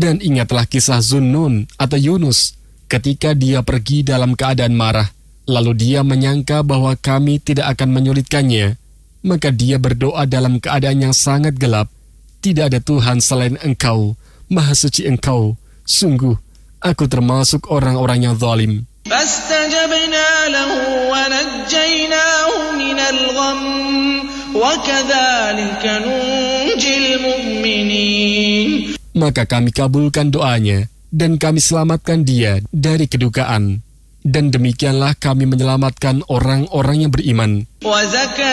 Dan ingatlah kisah Zunnun atau Yunus ketika dia pergi dalam keadaan marah. Lalu dia menyangka bahwa kami tidak akan menyulitkannya. Maka dia berdoa dalam keadaan yang sangat gelap. Tidak ada Tuhan selain Engkau, Maha Suci Engkau. Sungguh, aku termasuk orang-orang yang zalim. فاستجبنا له ونجيناه من الغم وكذلك ننجي المؤمنين. Maka kami kabulkan doanya dan kami selamatkan dia dari kedukaan. Dan demikianlah kami menyelamatkan orang-orang yang beriman.